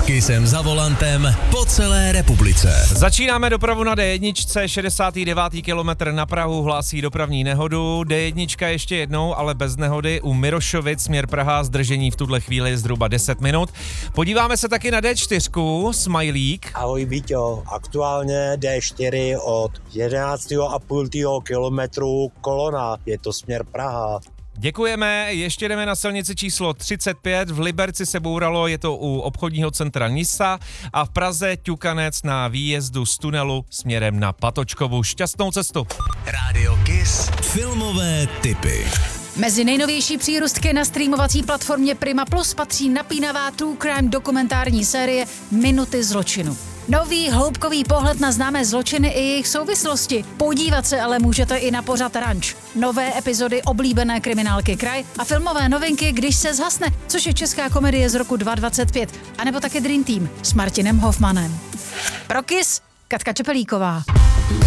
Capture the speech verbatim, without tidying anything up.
Kissem za volantem po celé republice. Začínáme dopravu na dé jedna, šedesátý devátý kilometr na Prahu, hlásí dopravní nehodu. dé jedna ještě jednou, ale bez nehody u Mirošovic, směr Praha, zdržení v tuhle chvíli zhruba deset minut. Podíváme se taky na dé čtyři, Smajlík. Ahoj Víťo, aktuálně dé čtyři od jedenáctého a půl kilometru kolona, je to směr Praha. Děkujeme, ještě jdeme na silnici číslo třicet pět, v Liberci se bouralo, je to u obchodního centra Nisa a v Praze ťukanec na výjezdu z tunelu směrem na Patočkovu. Šťastnou cestu. Rádio Kiss. Filmové tipy. Mezi nejnovější přírůstky na streamovací platformě Prima Plus patří napínavá true crime dokumentární série Minuty zločinu. Nový hloubkový pohled na známé zločiny i jejich souvislosti. Podívat se ale můžete i na pořad Ranč. Nové epizody oblíbené kriminálky Kraj a filmové novinky Když se zhasne, což je česká komedie z roku dva tisíce dvacet pět. A nebo také Dream Team s Martinem Hoffmanem. Pro Kiss, Katka Čepelíková.